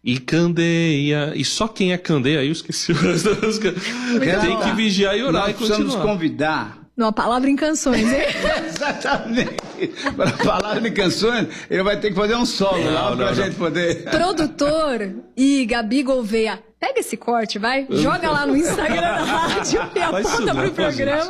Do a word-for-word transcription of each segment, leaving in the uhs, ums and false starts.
e candeia, e só quem é candeia, aí eu esqueci o resto da música, tem que vigiar e orar Nós e continuar. precisamos convidar... Uma palavra em canções, hein? Exatamente. Para palavra em canções, ele vai ter que fazer um solo não, lá para a não, gente não. poder... Produtor e Gabi Gouveia, pega esse corte, vai, joga lá no Instagram da rádio e Faz isso aponta não, pro faz programa.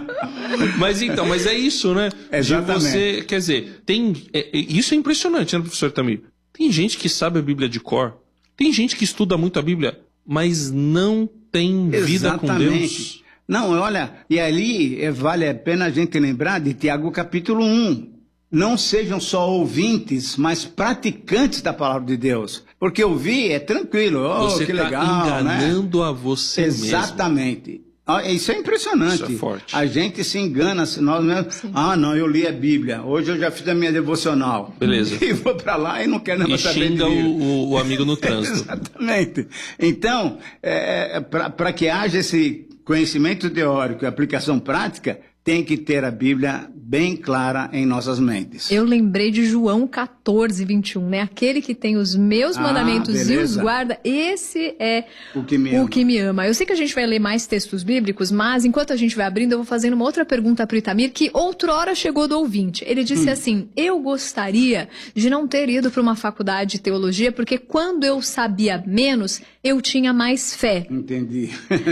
Mas então, mas é isso, né? Exatamente. De você, quer dizer, tem, é, é, isso é impressionante, né, professor Itamir? Tem gente que sabe a Bíblia de cor, tem gente que estuda muito a Bíblia, mas não tem vida Exatamente. com Deus. Não, olha, e ali é, vale a pena a gente lembrar de Tiago capítulo um. Não sejam só ouvintes, mas praticantes da palavra de Deus. Porque ouvir é tranquilo, oh, você que tá legal, enganando né? a você Exatamente. mesmo. Ah, isso é impressionante. Isso é forte. A gente se engana, nós mesmos. Ah, não, eu li a Bíblia. Hoje eu já fiz a minha devocional. Beleza. E vou para lá e não quero nem E saber de xinga Bíblia. o, o, o amigo no trânsito. Exatamente. Então, é, para que haja esse conhecimento teórico e aplicação prática, tem que ter a Bíblia bem clara em nossas mentes. Eu lembrei de João quatorze, vinte e um, né? Aquele que tem os meus Ah, mandamentos e os beleza. guarda, esse é O que me o ama. que me ama. Eu sei que a gente vai ler mais textos bíblicos, mas enquanto a gente vai abrindo, eu vou fazendo uma outra pergunta para o Itamir, que outrora chegou do ouvinte. Ele disse Hum. assim, eu gostaria de não ter ido para uma faculdade de teologia, porque quando eu sabia menos, eu tinha mais fé. Entendi.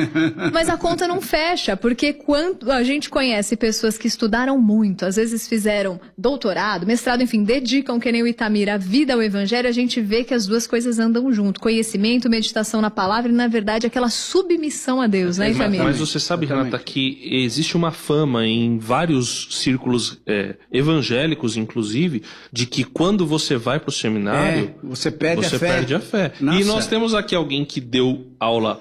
Mas a conta não fecha, porque quando a gente conhece pessoas que estudaram muito, às vezes fizeram doutorado, mestrado, enfim, dedicam, que nem o Itamir, a vida ao evangelho, a gente vê que as duas coisas andam junto. Conhecimento, meditação na palavra e, na verdade, aquela submissão a Deus, né, Itamir? Mas você sabe, Exatamente. Renata, que existe uma fama em vários círculos é, evangélicos, inclusive, de que quando você vai para o seminário, É, você perde você a fé. perde a fé. Nossa. E nós temos aqui alguém que deu aula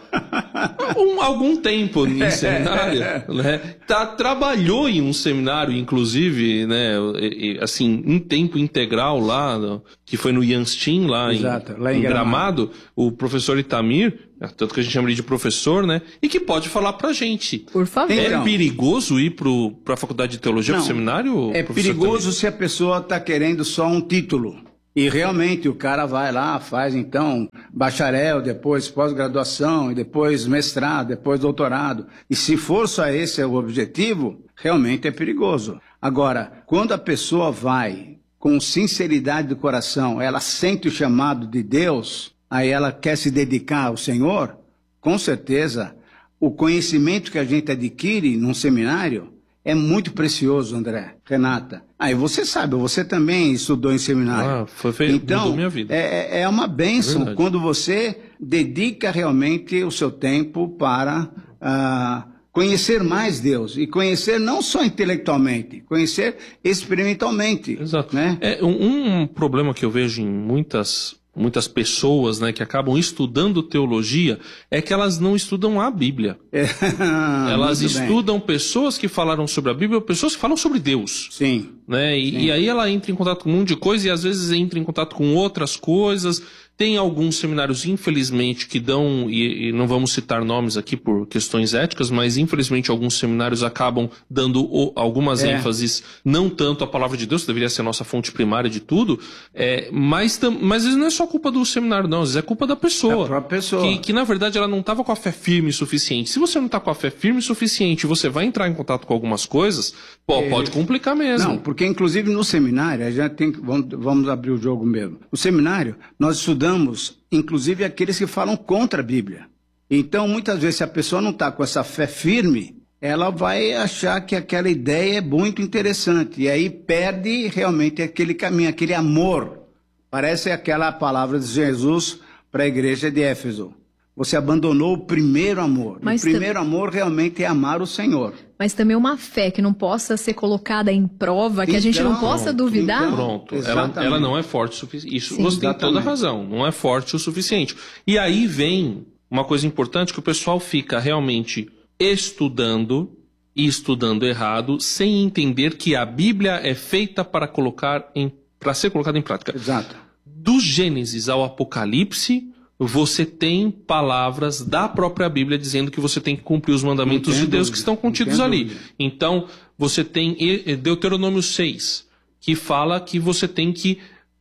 há um, algum tempo em seminário, né? Tá, trabalhou em um seminário, inclusive, né? E, e, assim, em tempo integral lá, no- que foi no Yanstin, lá, Exato, em, lá em em Gramado. Gramado, o professor Itamir, tanto que a gente chama ele de professor, né? E que pode falar pra gente. Por favor. Então. É perigoso ir para a faculdade de teologia, para o Não, seminário? É professor perigoso Itamir? se a pessoa está querendo só um título. E realmente o cara vai lá, faz então bacharel, depois pós-graduação, e depois mestrado, depois doutorado. E se for só esse é o objetivo, realmente é perigoso. Agora, quando a pessoa vai com sinceridade do coração, ela sente o chamado de Deus, aí ela quer se dedicar ao Senhor, com certeza o conhecimento que a gente adquire num seminário é muito precioso, André, Renata. Aí você sabe, você também estudou em seminário. Ah, foi feio, então, mudou minha vida. É, é uma bênção Verdade. quando você dedica realmente o seu tempo para ah, conhecer mais Deus. E conhecer não só intelectualmente, conhecer experimentalmente. Exato. Né? É, um, um problema que eu vejo em muitas, muitas pessoas, né, que acabam estudando teologia é que elas não estudam a Bíblia. É, Elas muito bem. estudam pessoas que falaram sobre a Bíblia, pessoas que falam sobre Deus. Sim. Né? E, e aí ela entra em contato com um monte de coisa e às vezes entra em contato com outras coisas. Tem alguns seminários, infelizmente, que dão, e, e não vamos citar nomes aqui por questões éticas, mas infelizmente alguns seminários acabam dando o, algumas É. ênfases, não tanto à palavra de Deus, que deveria ser a nossa fonte primária de tudo, é, mas, tam, mas às vezes não é só culpa do seminário, não, às vezes é culpa da pessoa. Da própria pessoa. Que, que na verdade ela não estava com a fé firme o suficiente. Se você não está com a fé firme o suficiente e você vai entrar em contato com algumas coisas, pô, É. pode complicar mesmo. Não, porque inclusive no seminário, a gente tem que, vamos, vamos abrir o jogo mesmo. No seminário, nós estudamos, inclusive, aqueles que falam contra a Bíblia. Então, muitas vezes, se a pessoa não está com essa fé firme, ela vai achar que aquela ideia é muito interessante. E aí perde realmente aquele caminho, aquele amor. Parece aquela palavra de Jesus para a igreja de Éfeso. Você abandonou o primeiro amor. Mas o primeiro amor realmente é amar o Senhor. Mas também uma fé que não possa ser colocada em prova, que a gente não Então, possa duvidar. então, Pronto, ela, Exatamente. ela não é forte o suficiente. Isso Sim. você tem toda a Exatamente. razão, não é forte o suficiente. E aí vem uma coisa importante que o pessoal fica realmente estudando e estudando errado, sem entender que a Bíblia é feita para colocar em, para ser colocada em prática. Exato. Do Gênesis ao Apocalipse, você tem palavras da própria Bíblia dizendo que você tem que cumprir os mandamentos Não tem de Deus dúvida, que estão contidos não tem ali. dúvida. Então, você tem E- Deuteronômio seis, que fala que você tem que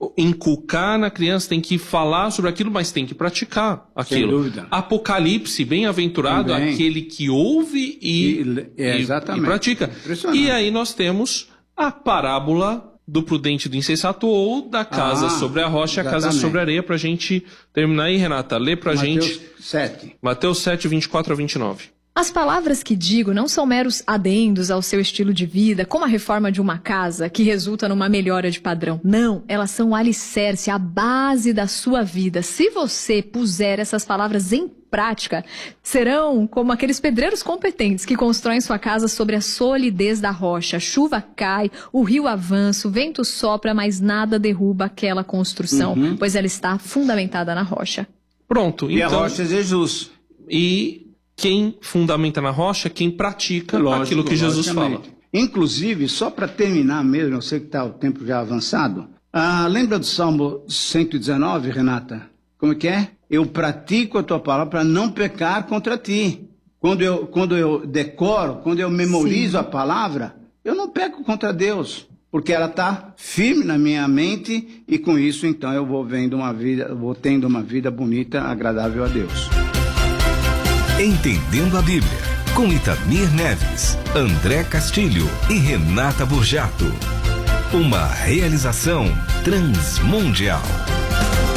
inculcar na criança, tem que falar sobre aquilo, mas tem que praticar aquilo. Sem dúvida. Apocalipse, bem-aventurado Também. aquele que ouve e, E- é, e- exatamente. e pratica. Impressionante. E aí nós temos a parábola do prudente e do insensato, ou da casa Ah, sobre a rocha e a casa exatamente. sobre a areia, pra gente terminar aí, Renata. Lê pra Mateus gente sete. Mateus sete, vinte e quatro a vinte e nove. As palavras que digo não são meros adendos ao seu estilo de vida, como a reforma de uma casa que resulta numa melhora de padrão. Não, elas são o alicerce, a base da sua vida. Se você puser essas palavras em prática, serão como aqueles pedreiros competentes que constroem sua casa sobre a solidez da rocha. A chuva cai, o rio avança, o vento sopra, mas nada derruba aquela construção, Uhum. pois ela está fundamentada na rocha. Pronto, E então... a rocha é Jesus. E quem fundamenta na rocha, quem pratica Lógico, aquilo que Jesus fala. logicamente. Inclusive, só para terminar mesmo, eu sei que está o tempo já avançado, ah, lembra do Salmo cento e dezenove, Renata? Como que é? Eu pratico a tua palavra para não pecar contra ti. Quando eu, quando eu decoro, quando eu memorizo Sim. a palavra, eu não peco contra Deus, porque ela está firme na minha mente e com isso, então, eu vou vendo uma vida, vou tendo uma vida bonita, agradável a Deus. Entendendo a Bíblia, com Itamir Neves, André Castilho e Renata Burjato. Uma realização Transmundial.